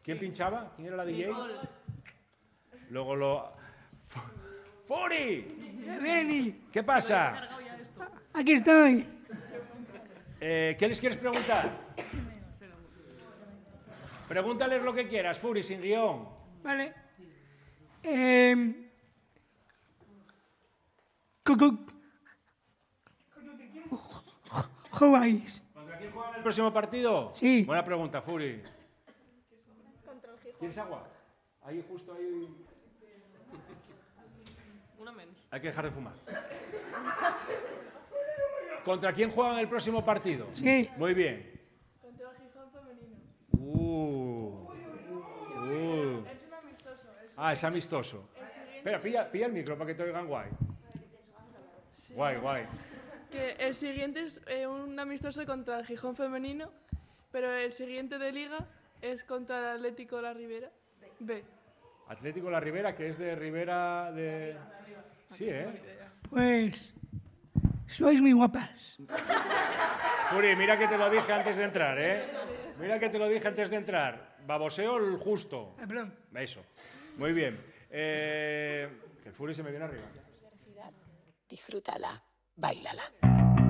¿Quién pinchaba? ¿Quién era la DJ? Luego lo... ¡Furi! Beni, ¿Qué pasa? aquí estoy. ¿Qué les quieres preguntar? Pregúntales lo que quieras, Furi, sin guión. Vale. ¿Jugáis? ¿Contra quién juegan el próximo partido? Sí. Buena pregunta, Furi. Contra el Gijón. ¿Quieres agua? Ahí, justo ahí. Una menos. Hay que dejar de fumar. ¿Contra quién juegan el próximo partido? Sí. Muy bien. Contra el Gijón femenino. Es un amistoso. Es amistoso. Espera, pilla el micro para que te oigan guay. Guay. Que el siguiente es un amistoso contra el Gijón femenino, pero el siguiente de liga es contra el Atlético La Ribera. B. Atlético La Ribera, que es de Ribera de... Sí, ¿eh? Pues sois muy guapas. Furi, mira que te lo dije antes de entrar, ¿eh? Mira que te lo dije antes de entrar. Baboseo el justo. Perdón. Eso. Muy bien. Que el Furi se me viene arriba. Disfrútala, bailala.